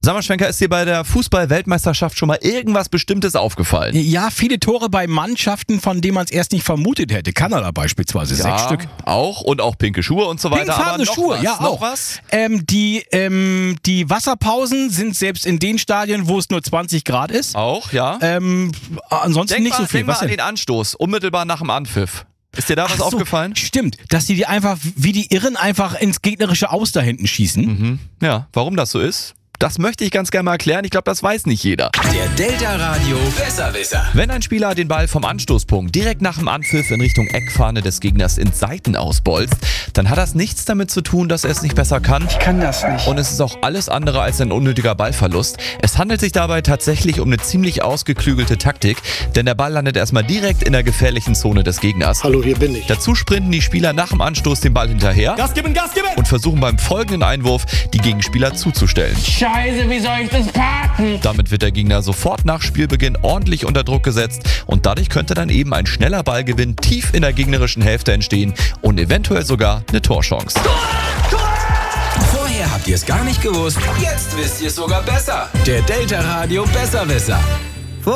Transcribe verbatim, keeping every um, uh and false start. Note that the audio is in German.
Sag mal, Schwenker, ist dir bei der Fußball-Weltmeisterschaft schon mal irgendwas Bestimmtes aufgefallen? Ja, viele Tore bei Mannschaften, von denen man es erst nicht vermutet hätte. Kanada beispielsweise, Ja, sechs Stück. auch. Und auch pinke Schuhe und so weiter. Aber Pinkfarbene noch Schuhe, was, ja noch auch. was? Ähm, die, ähm, die Wasserpausen sind selbst in den Stadien, wo es nur zwanzig Grad ist. Auch, ja. Ähm, ansonsten denk nicht mal, so viel. denk mal Was an denn? den Anstoß, unmittelbar nach dem Anpfiff. Ist dir da was Ach so, aufgefallen? Stimmt, dass die die einfach wie die Irren einfach ins gegnerische Aus da hinten schießen. Mhm. Ja, warum das so ist? Das möchte ich ganz gerne mal erklären. Ich glaube, das weiß nicht jeder. Der Delta Radio Besserwisser. Wenn ein Spieler den Ball vom Anstoßpunkt direkt nach dem Anpfiff in Richtung Eckfahne des Gegners ins Seiten ausbolzt, dann hat das nichts damit zu tun, dass er es nicht besser kann. Ich kann das nicht. Und es ist auch alles andere als ein unnötiger Ballverlust. Es handelt sich dabei tatsächlich um eine ziemlich ausgeklügelte Taktik, denn der Ball landet erstmal direkt in der gefährlichen Zone des Gegners. Hallo, hier bin ich. Dazu sprinten die Spieler nach dem Anstoß den Ball hinterher Gas geben, Gas geben! und versuchen beim folgenden Einwurf die Gegenspieler zuzustellen. Scheiße, wie soll ich das parken? Damit wird der Gegner sofort nach Spielbeginn ordentlich unter Druck gesetzt und dadurch könnte dann eben ein schneller Ballgewinn tief in der gegnerischen Hälfte entstehen und eventuell sogar eine Torchance. Vorher habt ihr es gar nicht gewusst. Jetzt wisst ihr es sogar besser. Der Delta Radio Besserwisser.